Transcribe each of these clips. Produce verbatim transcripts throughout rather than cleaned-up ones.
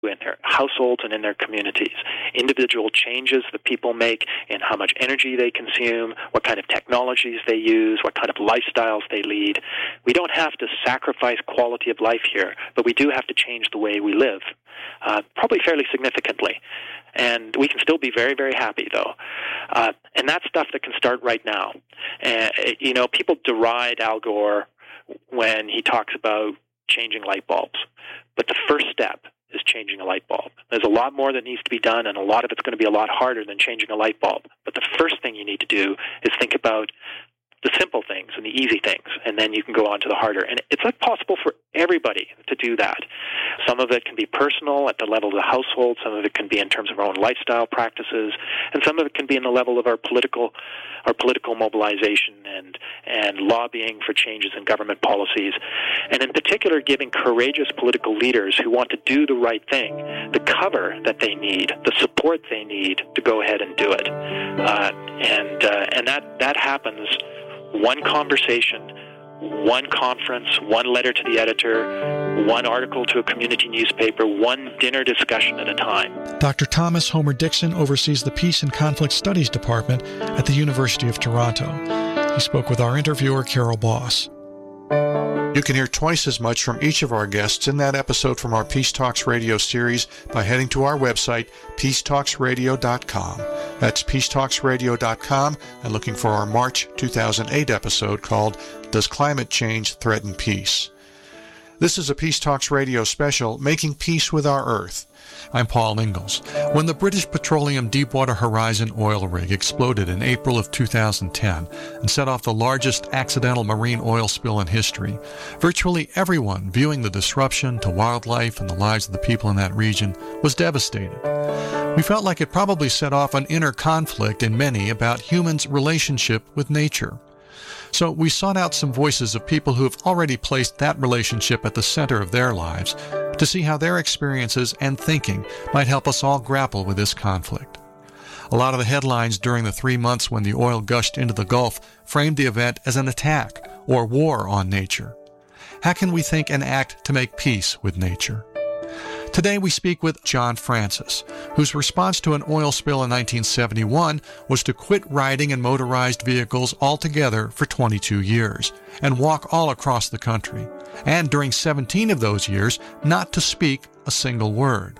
in their households and in their communities. Individual changes that people make in how much energy they consume, what kind of technologies they use, what kind of lifestyles they lead. We don't have to sacrifice quality of life here, but we do have to change the way we live, uh, probably fairly significantly. And we can still be very, very happy, though. Uh, and that's stuff that can start right now. Uh, you know, people deride Al Gore when he talks about changing light bulbs. But the first step is changing a light bulb. There's a lot more that needs to be done, and a lot of it's going to be a lot harder than changing a light bulb. But the first thing you need to do is think about the simple things and the easy things, and then you can go on to the harder. And it's not possible for everybody to do that. Some of it can be personal at the level of the household, some of it can be in terms of our own lifestyle practices, and some of it can be in the level of our political our political mobilization and, and lobbying for changes in government policies, and in particular giving courageous political leaders who want to do the right thing the cover that they need, the support they need to go ahead and do it. Uh, and uh, and that, that happens one conversation, one conference, one letter to the editor, one article to a community newspaper, one dinner discussion at a time. Doctor Thomas Homer Dixon oversees the Peace and Conflict Studies Department at the University of Toronto. He spoke with our interviewer, Carol Boss. You can hear twice as much from each of our guests in that episode from our Peace Talks Radio series by heading to our website, peace talks radio dot com. That's peace talks radio dot com, and looking for our March two thousand eight episode called Does Climate Change Threaten Peace? This is a Peace Talks Radio special, Making Peace with Our Earth. I'm Paul Ingalls. When the British Petroleum Deepwater Horizon oil rig exploded in April of two thousand ten and set off the largest accidental marine oil spill in history, virtually everyone viewing the disruption to wildlife and the lives of the people in that region was devastated. We felt like it probably set off an inner conflict in many about humans' relationship with nature. So we sought out some voices of people who have already placed that relationship at the center of their lives to see how their experiences and thinking might help us all grapple with this conflict. A lot of the headlines during the three months when the oil gushed into the Gulf framed the event as an attack or war on nature. How can we think and act to make peace with nature? Today we speak with John Francis, whose response to an oil spill in nineteen seventy-one was to quit riding in motorized vehicles altogether for twenty-two years and walk all across the country, and during seventeen of those years not to speak a single word.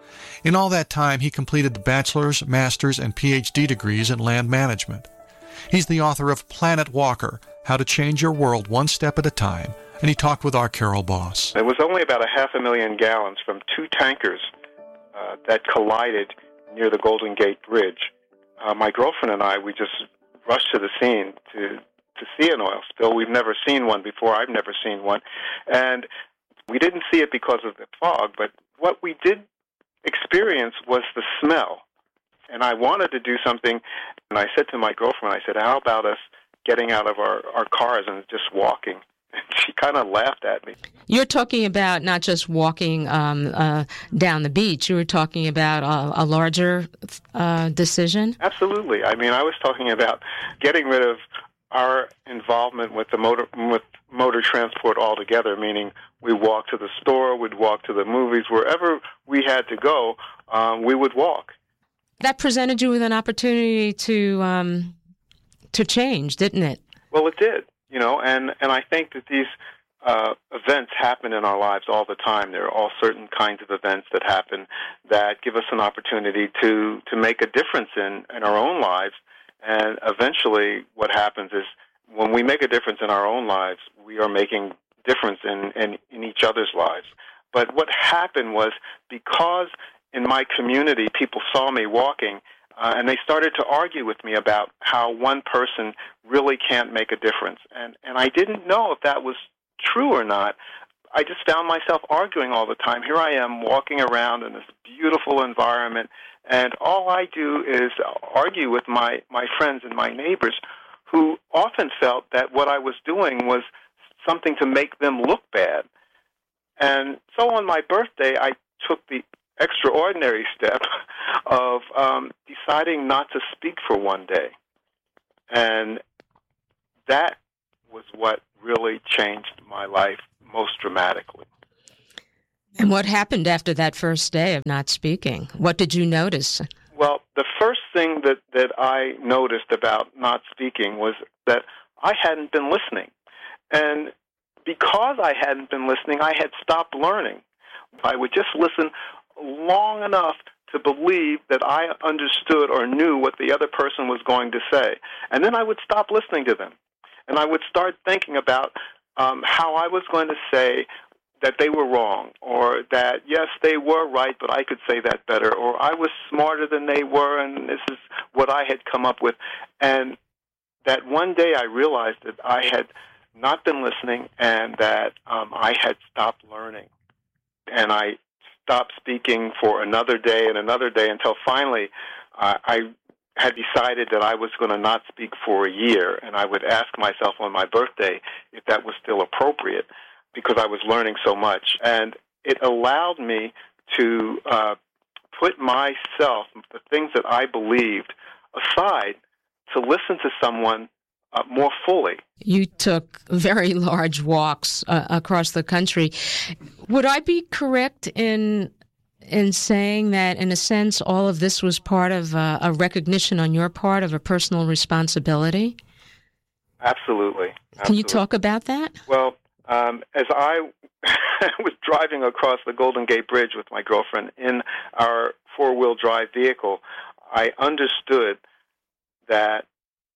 In all that time, he completed the bachelor's, master's, and P H D degrees in land management. He's the author of Planet Walker, How to Change Your World One Step at a Time, and he talked with our Carol Boss. It was only about a half a million gallons from two tankers uh, that collided near the Golden Gate Bridge. Uh, my girlfriend and I, we just rushed to the scene to to see an oil spill. We've never seen one before. I've never seen one. And we didn't see it because of the fog, but what we did experience was the smell. And I wanted to do something, and I said to my girlfriend, I said, how about us getting out of our, our cars and just walking? She kind of laughed at me. You're talking about not just walking um, uh, down the beach. You were talking about a, a larger uh, decision? Absolutely. I mean, I was talking about getting rid of our involvement with the motor with motor transport altogether, meaning we walk to the store, we'd walk to the movies, wherever we had to go, um, we would walk. That presented you with an opportunity to um, to change, didn't it? Well, it did. You know, and, and I think that these uh, events happen in our lives all the time. There are all certain kinds of events that happen that give us an opportunity to, to make a difference in, in our own lives. And eventually what happens is when we make a difference in our own lives, we are making difference in, in, in each other's lives. But what happened was because in my community people saw me walking, Uh, and they started to argue with me about how one person really can't make a difference. And, and I didn't know if that was true or not. I just found myself arguing all the time. Here I am walking around in this beautiful environment, and all I do is argue with my, my friends and my neighbors who often felt that what I was doing was something to make them look bad. And so on my birthday, I took the extraordinary step of um, deciding not to speak for one day. And that was what really changed my life most dramatically. And what happened after that first day of not speaking? What did you notice? Well, the first thing that, that I noticed about not speaking was that I hadn't been listening. And because I hadn't been listening, I had stopped learning. I would just listen long enough to believe that I understood or knew what the other person was going to say. And then I would stop listening to them. And I would start thinking about um, how I was going to say that they were wrong, or that, yes, they were right, but I could say that better, or I was smarter than they were, and this is what I had come up with. And that one day I realized that I had not been listening and that um, I had stopped learning. And I stopped speaking for another day and another day until finally uh, I had decided that I was going to not speak for a year, and I would ask myself on my birthday if that was still appropriate, because I was learning so much. And it allowed me to uh, put myself, the things that I believed, aside to listen to someone uh, more fully. You took very large walks uh, across the country. Would I be correct in in saying that, in a sense, all of this was part of uh, a recognition on your part of a personal responsibility? Absolutely. Absolutely. Can you talk about that? Well, um, as I was driving across the Golden Gate Bridge with my girlfriend in our four-wheel drive vehicle, I understood that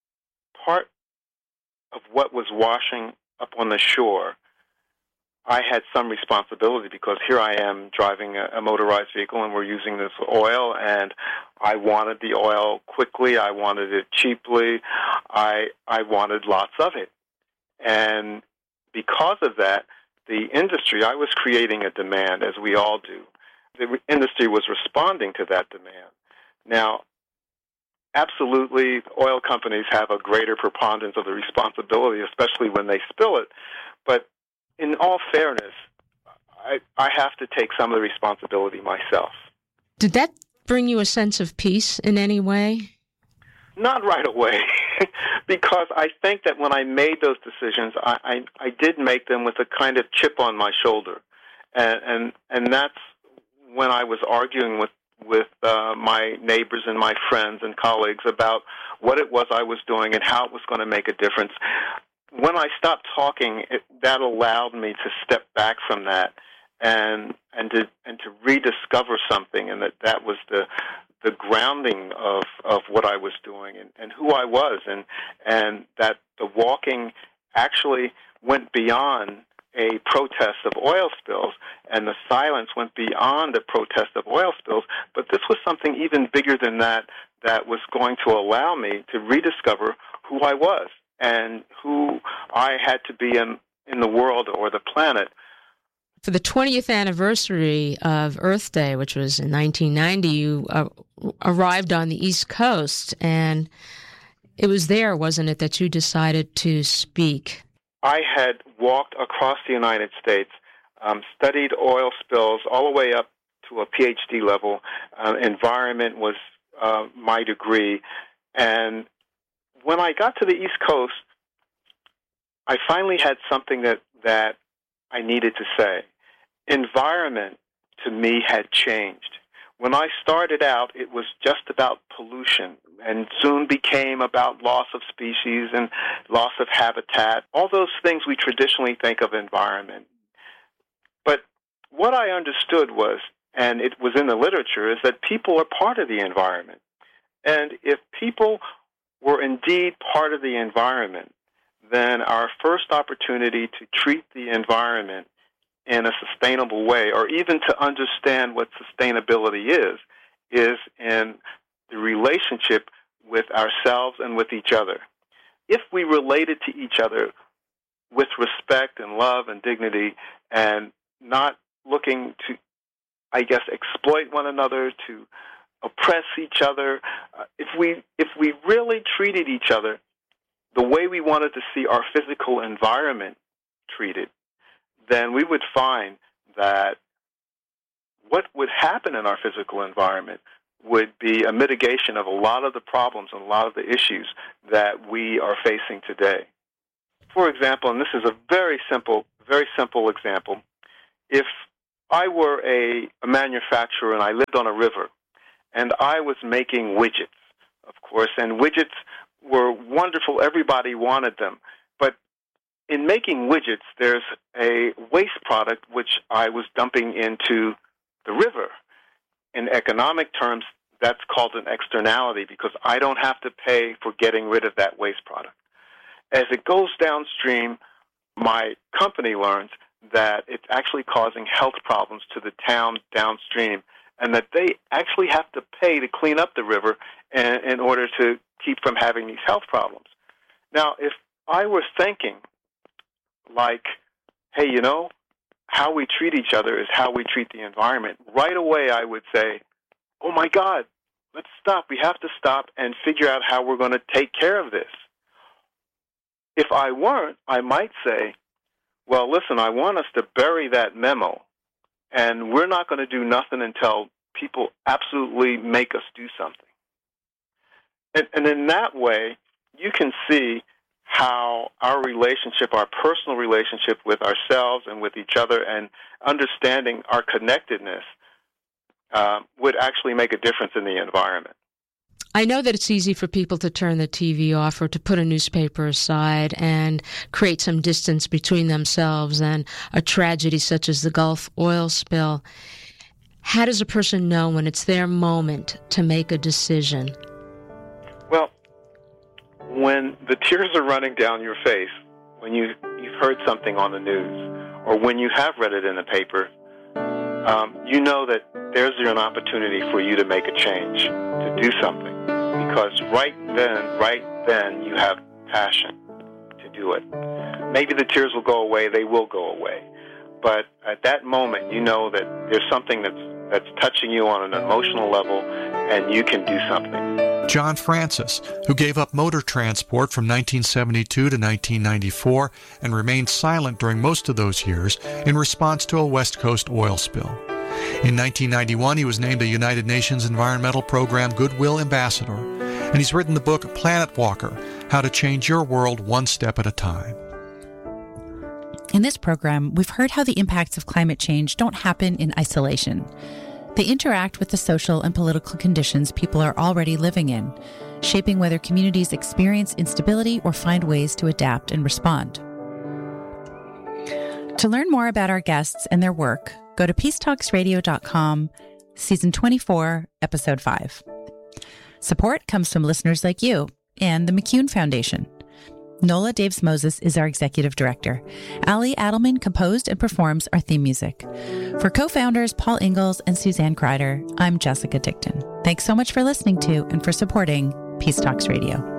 part of what was washing up on the shore, I had some responsibility, because here I am driving a, a motorized vehicle and we're using this oil, and I wanted the oil quickly, I wanted it cheaply, I I wanted lots of it. And because of that, the industry, I was creating a demand, as we all do. The industry was responding to that demand. Now, absolutely, oil companies have a greater preponderance of the responsibility, especially when they spill it. But in all fairness, I, I have to take some of the responsibility myself. Did that bring you a sense of peace in any way? Not right away, because I think that when I made those decisions, I, I, I did make them with a kind of chip on my shoulder. And, and, and that's when I was arguing with with uh, my neighbors and my friends and colleagues about what it was I was doing and how it was going to make a difference. When I stopped talking, it, that allowed me to step back from that and and to and to rediscover something, and that that was the the grounding of, of what I was doing and, and who I was, and and that the walking actually went beyond a protest of oil spills, and the silence went beyond a protest of oil spills, but this was something even bigger than that that was going to allow me to rediscover who I was and who I had to be in, in the world or the planet. For the twentieth anniversary of Earth Day, which was in nineteen ninety, you uh, arrived on the East Coast, and it was there, wasn't it, that you decided to speak? I had walked across the United States, um, studied oil spills all the way up to a P H D level. Uh, environment was uh, my degree. And when I got to the East Coast, I finally had something that, that I needed to say. Environment, to me, had changed. When I started out, it was just about pollution, and soon became about loss of species and loss of habitat, all those things we traditionally think of environment. But what I understood was, and it was in the literature, is that people are part of the environment. And if people were indeed part of the environment, then our first opportunity to treat the environment in a sustainable way, or even to understand what sustainability is, is in the relationship with ourselves and with each other. If we related to each other with respect and love and dignity, and not looking to, I guess, exploit one another, to oppress each other, uh, if we if we really treated each other the way we wanted to see our physical environment treated, then we would find that what would happen in our physical environment would be a mitigation of a lot of the problems and a lot of the issues that we are facing today. For example, and this is a very simple, very simple example, if I were a, a manufacturer and I lived on a river, and I was making widgets, of course, and widgets were wonderful. Everybody wanted them. But in making widgets, there's a waste product which I was dumping into the river. In economic terms, that's called an externality because I don't have to pay for getting rid of that waste product. As it goes downstream, my company learns that it's actually causing health problems to the town downstream, and that they actually have to pay to clean up the river in, in order to keep from having these health problems. Now, if I were thinking like, hey, you know, how we treat each other is how we treat the environment, right away I would say, oh my God, let's stop. We have to stop and figure out how we're going to take care of this. If I weren't, I might say, well, listen, I want us to bury that memo, and we're not going to do nothing until people absolutely make us do something. And, and in that way, you can see how our relationship, our personal relationship with ourselves and with each other, and understanding our connectedness uh, would actually make a difference in the environment. I know that it's easy for people to turn the T V off or to put a newspaper aside and create some distance between themselves and a tragedy such as the Gulf oil spill. How does a person know when it's their moment to make a decision? Well, when the tears are running down your face, when you, you've heard something on the news, or when you have read it in the paper, um, you know that there's an opportunity for you to make a change, to do something. Because right then, right then, you have passion to do it. Maybe the tears will go away, they will go away. But at that moment, you know that there's something that's, that's touching you on an emotional level, and you can do something. John Francis, who gave up motor transport from nineteen seventy-two to nineteen ninety-four and remained silent during most of those years in response to a West Coast oil spill. In nineteen ninety-one, he was named a United Nations Environmental Program Goodwill Ambassador, and he's written the book Planet Walker, How to Change Your World One Step at a Time. In this program, we've heard how the impacts of climate change don't happen in isolation. They interact with the social and political conditions people are already living in, shaping whether communities experience instability or find ways to adapt and respond. To learn more about our guests and their work, go to peace talks radio dot com, Season twenty-four, Episode five. Support comes from listeners like you and the McCune Foundation. Nola Daves-Moses is our executive director. Ali Adelman composed and performs our theme music. For co-founders Paul Ingalls and Suzanne Kreider, I'm Jessica Dickton. Thanks so much for listening to and for supporting Peace Talks Radio.